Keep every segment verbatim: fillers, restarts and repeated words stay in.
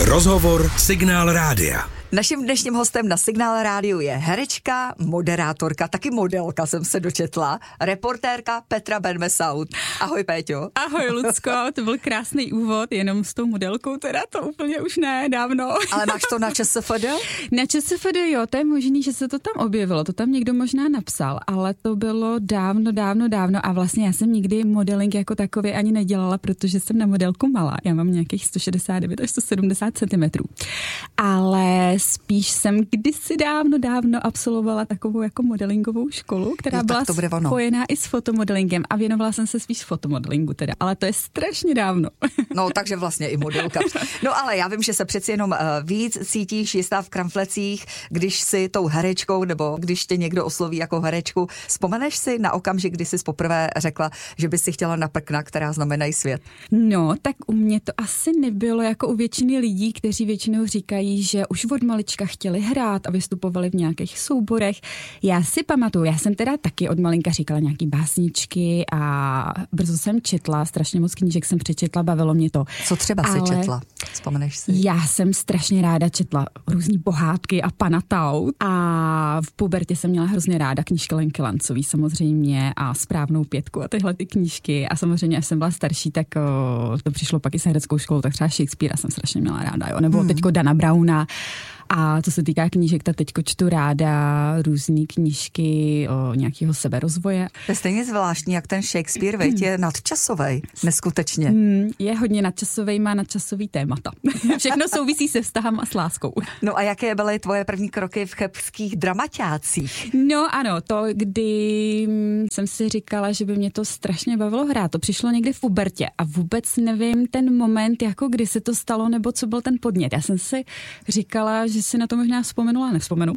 Rozhovor Signál Rádia. Naším dnešním hostem na Signál Rádiu je herečka, moderátorka, taky modelka jsem se dočetla, reportérka Petra Benmesaut. Ahoj, Péťo. Ahoj, Lucko, to byl krásný úvod, jenom s tou modelkou teda to úplně už ne, dávno. Ale máš to na ČSFD? Na ČSFD, jo, to je možný, že se to tam objevilo, to tam někdo možná napsal, ale to bylo dávno, dávno, dávno a vlastně já jsem nikdy modeling jako takový ani nedělala, protože jsem na modelku malá, já mám nějakých sto šedesát devět až sto sedmdesát centimetrů, ale spíš jsem kdysi dávno, dávno absolvovala takovou jako modelingovou školu, která jo, byla to spojená i s fotomodelingem a věnovala jsem se spíš fotomodelingu teda, ale to je strašně dávno. No, takže vlastně i modelka. No, ale já vím, že se přeci jenom uh, víc cítíš jistá v kramflecích, když si tou herečkou, nebo když tě někdo osloví jako herečku. Vzpomeneš si na okamžik, kdy jsi poprvé řekla, že by si chtěla na prkna, která znamenají svět? No, tak u mě to asi nebylo jako u většiny lidí, kteří většinou říkají, že už od malička chtěli hrát a vystupovali v nějakých souborech. Já si pamatuju, já jsem teda taky od malinka říkala nějaký básničky a brzo jsem četla, strašně moc knížek jsem přečetla, bavilo mě to. Co třeba ale si četla? Vzpomeneš si? Já jsem strašně ráda četla různý pohádky a Pana Taut a v pubertě jsem měla hrozně ráda knížky Lenky Lancový samozřejmě a Správnou pětku a tyhle ty knížky a samozřejmě, až jsem byla starší, tak o, to přišlo pak i s hereckou školou, tak třeba Shakespearea jsem strašně měla ráda, jo, nebo hmm. teďko Dana Browna. A co se týká knížek, tak teďko čtu ráda různý knížky o nějakého seberozvoje. To je stejně zvláštní, jak ten Shakespeare, veď, hmm. je nadčasovej, neskutečně. Hmm, je hodně nadčasovej, má nadčasový témata. Všechno souvisí se vztahem a s láskou. No a jaké byly tvoje první kroky v chebských dramaťácích? No ano, to, kdy jsem si říkala, že by mě to strašně bavilo hrát, to přišlo někdy v pubertě a vůbec nevím ten moment, jako kdy se to stalo, nebo co byl ten podnět. Já jsem si říkala, že si na to možná vzpomenula, nevzpomenu.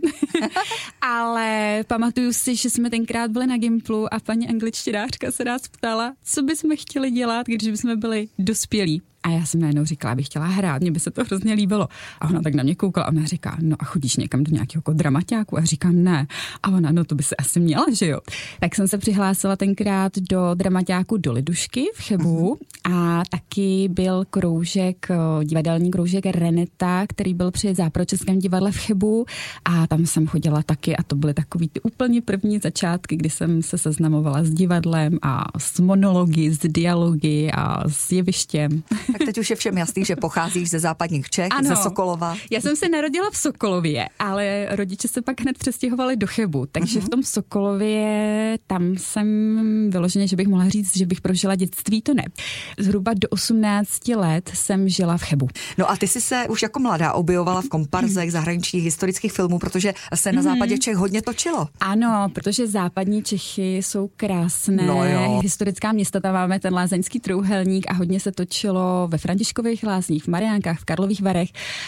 Ale pamatuju si, že jsme tenkrát byli na Gimplu a paní angličtinářka se nás ptala, co bychom chtěli dělat, když bychom byli dospělí. A já jsem najednou říkala, abych chtěla hrát, mně by se to hrozně líbilo. A ona tak na mě koukala a ona říká, no a chodíš někam do nějakého jako dramaťáku? A říkám, ne. A ona, no to by se asi měla, že jo. Tak jsem se přihlásila tenkrát do dramaťáku do Lidušky v Chebu a taky byl kroužek, divadelní kroužek Reneta, který byl při Západočeském divadle v Chebu a tam jsem chodila taky a to byly takový ty úplně první začátky, kdy jsem se seznamovala s divadlem a s monology, s dialogy a s jevištěm. Tak teď už je všem jasný, že pocházíš ze západních Čech, ano, ze Sokolova. Já jsem se narodila v Sokolově, ale rodiče se pak hned přestěhovali do Chebu, takže uh-huh. v tom Sokolově tam jsem vyloženě, že bych mohla říct, že bych prožila dětství, to ne. Zhruba do osmnácti let jsem žila v Chebu. No a ty jsi se už jako mladá objevovala v komparzech zahraničních historických filmů, protože se na západě Čech hodně točilo. Ano, protože západní Čechy jsou krásné, no historická města, tam máme ten Lázeňský trojúhelník a hodně se točilo ve Františkových Lázních, v Mariánkách, v Karlových Varech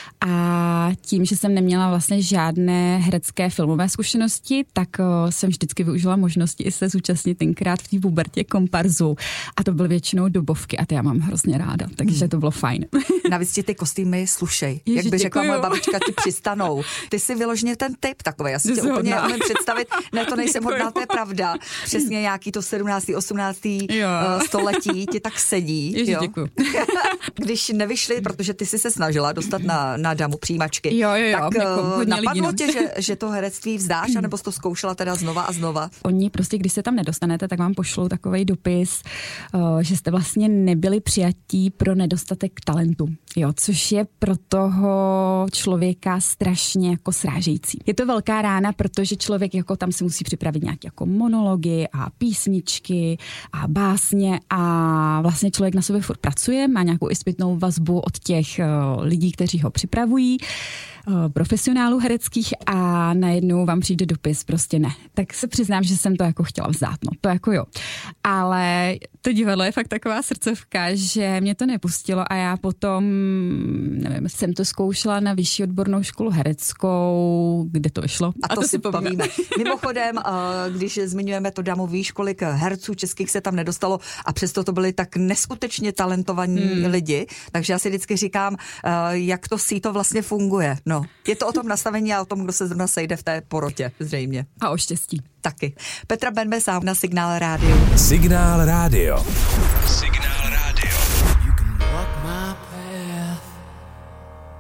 a tím, že jsem neměla vlastně žádné herecké filmové zkušenosti, tak o, jsem vždycky využila možnosti i se zúčastnit tenkrát v té pubertě komparzu a to byly většinou dobovky a ty já mám hrozně ráda, takže hmm. to bylo fajn. Navíc ti ty kostýmy slušej, Ježi, jak by řekla děkuju. moje babička, ti přistanou. Ty jsi vyloženě ten typ takový, já si tě úplně umím představit, ne, to nejsem hodná, to je pravda. Přesně nějaký to sedmnáctý osmnáctý století ti tak sedí. Ježi, jo? děkuju. Když nevyšli, protože ty jsi se snažila dostat na, na damu přijímačky, jo, jo, jo, tak jako napadlo lidí, no. tě, že, že to herectví vzdáš, anebo jsi to zkoušela teda znova a znova? Oni prostě, když se tam nedostanete, tak vám pošlou takovej dopis, že jste vlastně nebyli přijatí pro nedostatek talentu, jo, což je pro toho člověka strašně jako srážející. Je to velká rána, protože člověk jako tam si musí připravit nějaké jako monology a písničky a básně a vlastně člověk na sobě furt pracuje, má nějakou i zpětnou vazbu od těch uh, lidí, kteří ho připravují, uh, profesionálů hereckých a najednou vám přijde dopis, prostě ne. Tak se přiznám, že jsem to jako chtěla vzdát, no, to jako jo. Ale to divadlo je fakt taková srdcovka, že mě to nepustilo a já potom, nevím, jsem to zkoušela na vyšší odbornou školu hereckou, kde to vyšlo. A to, a to si povíme. Mimochodem, když zmiňujeme to damový školy, k herců českých se tam nedostalo a přesto to byli tak neskutečně talentovaní hmm. lidi, takže já si vždycky říkám, jak to síto vlastně funguje. No, je to o tom nastavení a o tom, kdo se zrovna sejde v té porotě, zřejmě. A o štěstí. Taky. Petra Benmesaut na Signál Rádiu. Signál Rádio. Signál.